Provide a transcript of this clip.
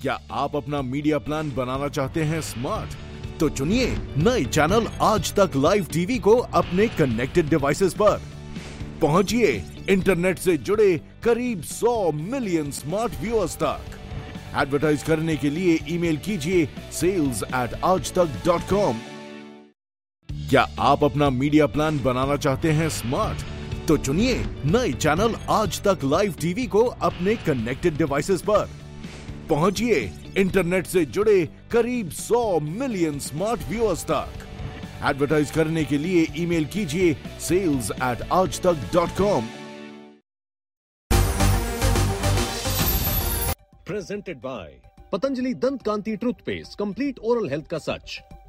क्या आप अपना मीडिया प्लान बनाना चाहते हैं स्मार्ट? तो चुनिए नए चैनल आज तक लाइव टीवी को अपने कनेक्टेड डिवाइसेस पर। पहुंचिए इंटरनेट से जुड़े करीब 100 मिलियन स्मार्ट व्यूअर्स तक। एडवर्टाइज करने के लिए ईमेल कीजिए sales@aajtak.com। क्या आप अपना मीडिया प्लान बनाना चाहते हैं स्मार्ट? तो चुनिए नए चैनल आज तक लाइव टीवी को अपने कनेक्टेड डिवाइसेस पर। पहुंचिए इंटरनेट से जुड़े करीब 100 मिलियन स्मार्ट व्यूअर्स तक। एडवर्टाइज करने के लिए ईमेल कीजिए sales@aajtak.com। Presented by Patanjali Dant Kanti Toothpaste, complete oral health का सच।